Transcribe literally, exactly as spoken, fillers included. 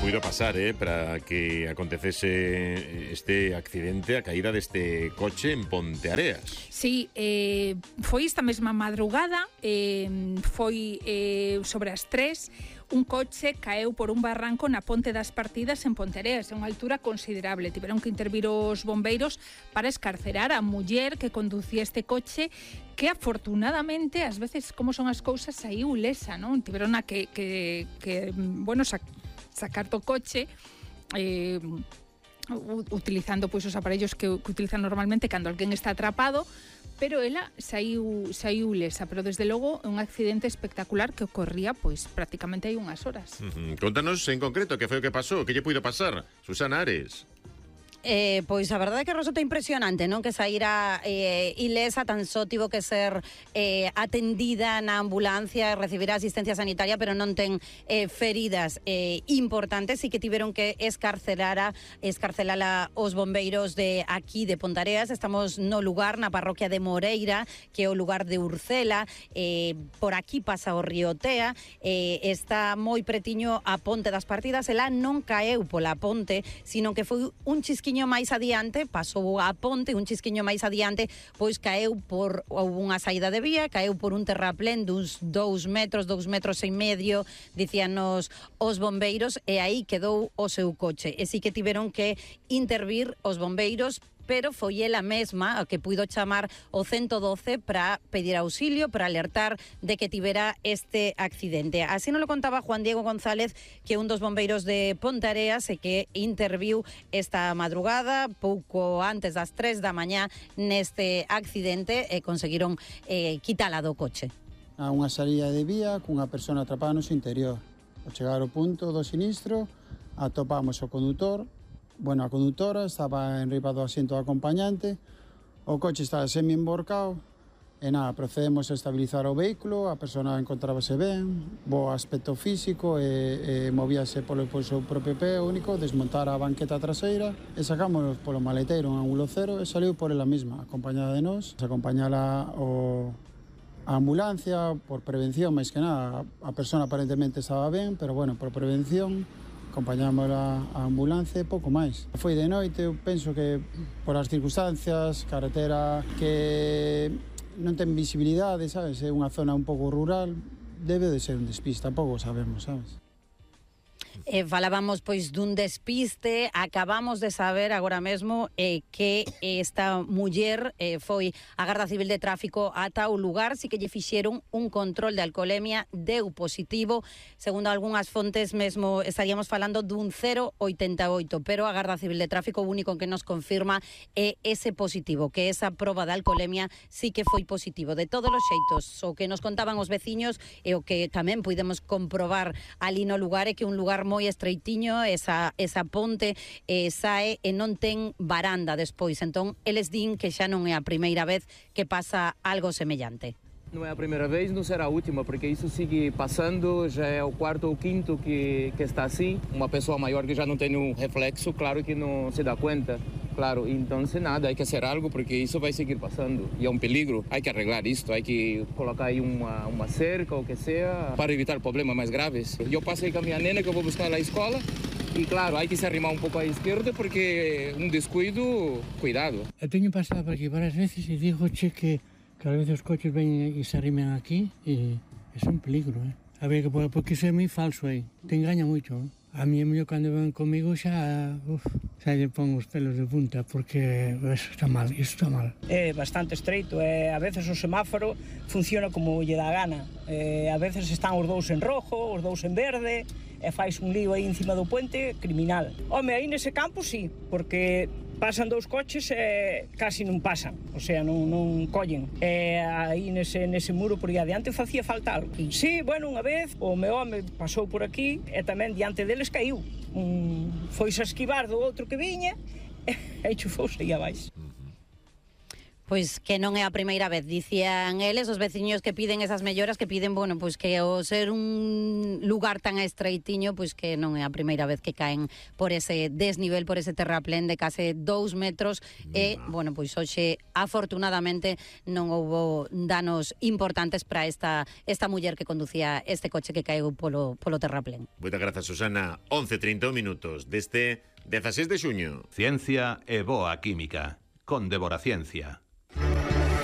puido pasar, eh, para que acontecese este accidente, a caída deste coche en Ponteareas? Sí, eh, foi esta mesma madrugada, eh, foi eh, sobre as tres, un coche caeu por un barranco na Ponte das Partidas en Ponteareas, a unha altura considerable. Tiveron que intervir os bombeiros para escarcerar a muller que conducía este coche, que afortunadamente, ás veces, como son as cousas, saiu lesa, non? Tiveron a que, que, que bueno, sac, sacar do coche, eh, utilizando pois os aparellos que, que utilizan normalmente cando alguén está atrapado, pero ela saiu, saiu lesa, pero desde logo é un accidente espectacular que ocorría pois prácticamente hai unhas horas. Uh-huh. Contanos en concreto que foi o que pasou, que lle puido pasar, Susana Ares. Eh, pois a verdade é que resulta impresionante, non? Que saíra eh, ilesa, tan só tivo que ser eh, atendida na ambulancia e recibir asistencia sanitaria, pero non ten eh, feridas eh, importantes, e que tiveron que escarcelara escarcelala os bombeiros de aquí de Ponteareas. Estamos no lugar, na parroquia de Moreira, que é o lugar de Urcela. Eh, por aquí pasa o río Tea, eh, está moi pretiño a Ponte das Partidas. Ela non caeu pola ponte, sino que foi un chisquiño máis adiante, pasou a ponte, un chisquiño máis adiante, pois caeu por unha saída de vía, caeu por un terraplén duns dous metros, dous metros e medio, dicíanos os bombeiros, e aí quedou o seu coche. E si que tiveron que intervir os bombeiros, pero foi ela mesma a que puido chamar o ciento doce para pedir auxilio, para alertar de que tivera este accidente. Así nos lo contaba Juan Diego González, que é un dos bombeiros de Ponteareas e que interviu esta madrugada, pouco antes das tres da mañá, neste accidente, e conseguiron eh, quitala do coche. A unha saída de vía cunha persona atrapada no seu interior. Ao chegar ao punto do sinistro, atopamos o condutor. Bueno, a condutora estaba enriba do asiento do acompañante, o coche estaba semi-emborcado, e nada, procedemos a estabilizar o vehículo, a persona encontrábase ben, bo aspecto físico, e, e movíase polo, polo seu propio pé único, desmontar a banqueta traseira, e sacamos polo maleteiro un ángulo cero, e saliu por ela mesma, acompañada de nós, se acompañala o... a ambulancia, por prevención, máis que nada, a persona aparentemente estaba ben, pero bueno, por prevención, acompañamos a, a ambulancia e pouco máis. Foi de noite, eu penso que por as circunstancias, carretera que non ten visibilidade, sabes, é unha zona un pouco rural, debe de ser un despiste, tampouco sabemos, sabes. Eh, falábamos pois dun despiste, acabamos de saber agora mesmo eh, que esta muller eh, foi a Garda Civil de Tráfico ata o lugar, si que lle fixeron un control de alcoholemia, deu positivo, segundo algunhas fontes mesmo estaríamos falando dun cero coma oitenta e oito, pero a Garda Civil de Tráfico o único que nos confirma é ese positivo, que esa proba de alcoholemia sí que foi positivo. De todos os xeitos, o que nos contaban os veciños e o que tamén puidemos comprobar ali no lugar é que un lugar moi estreitiño, esa, esa ponte eh, sae e non ten baranda despois, entón eles din que xa non é a primeira vez que pasa algo semellante. Não é a primeira vez, não será a última, porque isso segue passando, já é o quarto ou quinto que, que está assim. Uma pessoa maior que já não tem um reflexo, claro que não se dá conta. Claro, então sem nada, hay que hacer algo porque isso vai seguir passando e é um peligro. Hay que arreglar isto, hay que colocar aí uma, uma cerca ou o que seja para evitar problemas mais graves. Eu passei com a minha nena que eu vou buscar na escola e claro, hay que se arrimar um pouco à esquerda porque um descuido, cuidado. Eu tenho passado por aqui várias vezes e digo-che que que a veces os coches ven e se arrimen aquí e é un peligro, eh? A ver, porque iso é moi falso aí, te engaña moito, eh? A mí é mellor cando ven comigo xa, uf, xa lle pon os pelos de punta porque iso está mal, iso está mal. É bastante estreito, e a veces o semáforo funciona como lle dá gana. E a veces están os dous en rojo, os dous en verde, e fais un lío aí encima do puente criminal. Home, aí nese campo sí, porque pasan dous coches e casi non pasan, o sea, non, non collen. E aí nese, nese muro por aí adiante facía falta algo. Sí, bueno, unha vez o meu home pasou por aquí e tamén diante deles caiu. Un, foise a esquivar do outro que viña e enchufouse aí abaixo. pois que non é a primeira vez. Dicían eles, os veciños que piden esas melloras, que piden, bueno, pois que ao ser un lugar tan estreitiño, pois que non é a primeira vez que caen por ese desnivel, por ese terraplén de case dous metros e, bueno, pois hoxe afortunadamente non houbo danos importantes para esta esta muller que conducía este coche que caeu polo polo terraplén. Moitas grazas, Susana. once e trinta minutos deste dezaseis de xuño. Ciencia e boa química, con Débora Ciencia.